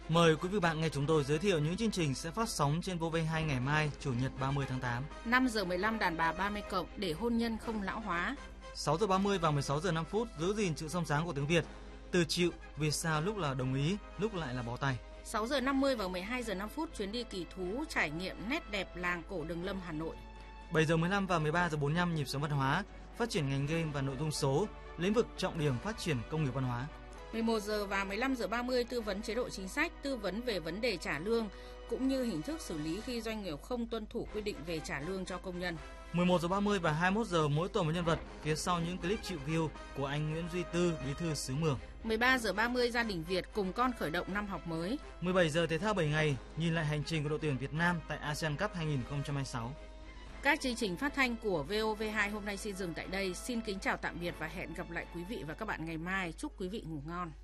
Mời quý vị bạn nghe chúng tôi giới thiệu những chương trình sẽ phát sóng trên VOV2 ngày mai, Chủ nhật 30 tháng 8. 5 giờ 15 đàn bà 30+ để hôn nhân không lão hóa. 6 giờ 30 và 16 giờ 5 phút giữ gìn sự trong sáng của tiếng Việt. Từ chịu, vì sao lúc là đồng ý, lúc lại là bó tay. 6 giờ 50 và 12 giờ 5 phút chuyến đi kỳ thú trải nghiệm nét đẹp làng cổ Đường Lâm, Hà Nội. 7 giờ 15 và 13 giờ 45 nhịp sống văn hóa, phát triển ngành game và nội dung số, lĩnh vực trọng điểm phát triển công nghiệp văn hóa. 11 giờ và 15 giờ 30 tư vấn chế độ chính sách, tư vấn về vấn đề trả lương cũng như hình thức xử lý khi doanh nghiệp không tuân thủ quy định về trả lương cho công nhân. 11 giờ 30 và 21 giờ mỗi tuần một nhân vật phía sau những clip chịu view của anh Nguyễn Duy Tư, bí thư xứ Mường. 13 giờ 30 gia đình Việt cùng con khởi động năm học mới. 17 giờ thể thao 7 ngày nhìn lại hành trình của đội tuyển Việt Nam tại ASEAN Cup 2026. Các chương trình phát thanh của VOV2 hôm nay xin dừng tại đây. Xin kính chào tạm biệt và hẹn gặp lại quý vị và các bạn ngày mai. Chúc quý vị ngủ ngon.